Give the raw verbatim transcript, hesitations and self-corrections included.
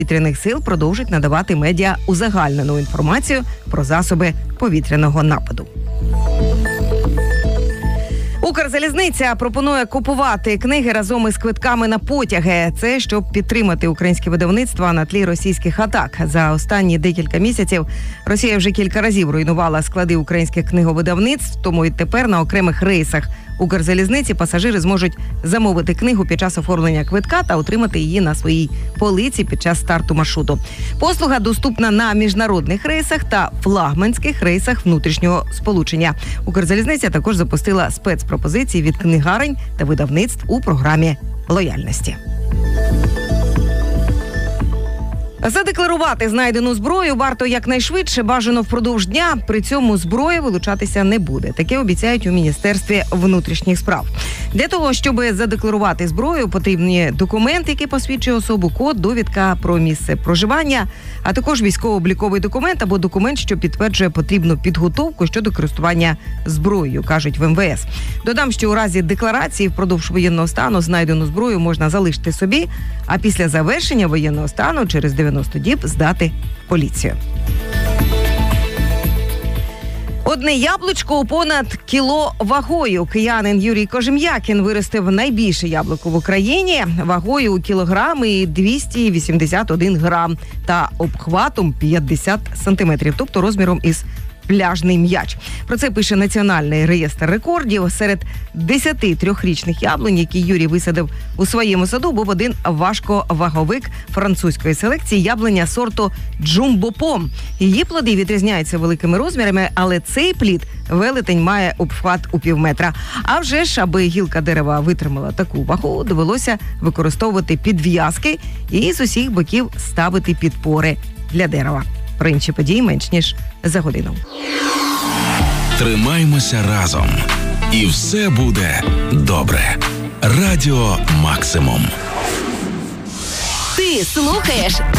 повітряних сил продовжить надавати медіа узагальнену інформацію про засоби повітряного нападу. Укрзалізниця пропонує купувати книги разом із квитками на потяги. Це щоб підтримати українське видавництво на тлі російських атак. За останні декілька місяців Росія вже кілька разів руйнувала склади українських книговидавництв, тому відтепер на окремих рейсах Укрзалізниці пасажири зможуть замовити книгу під час оформлення квитка та отримати її на своїй полиці під час старту маршруту. Послуга доступна на міжнародних рейсах та флагманських рейсах внутрішнього сполучення. Укрзалізниця також запустила спецпропозиції від книгарень та видавництв у програмі лояльності. Задекларувати знайдену зброю варто якнайшвидше, бажано впродовж дня. При цьому зброя вилучатися не буде. Таке обіцяють у Міністерстві внутрішніх справ. Для того, щоб задекларувати зброю, потрібні документ, який посвідчує особу, код, довідка про місце проживання, а також військово-обліковий документ або документ, що підтверджує потрібну підготовку щодо користування зброєю, кажуть в ем ве ес. Додам, що у разі декларації впродовж воєнного стану знайдену зброю можна залишити собі, а після завершення воєнного стану через дев'яносто діб здати в поліцію. Одне яблучко у понад кіло вагою. Киянин Юрій Кожем'якін виростив найбільше яблуко в Україні вагою у кілограм і двісті вісімдесят один грам та обхватом п'ятдесят сантиметрів, тобто розміром із пляжний м'яч. Про це пише Національний реєстр рекордів. Серед десяти трьохрічних яблунь, які Юрій висадив у своєму саду, був один важковаговик французької селекції яблуня сорту Джумбо-Пом. Її плоди відрізняються великими розмірами, але цей плід велетень має обхват у півметра. А вже ж, аби гілка дерева витримала таку вагу, довелося використовувати підв'язки і з усіх боків ставити підпори для дерева. Про інші події менш ніж за годину. Тримаймося разом. І все буде добре. Радіо Максимум. Ти слухаєш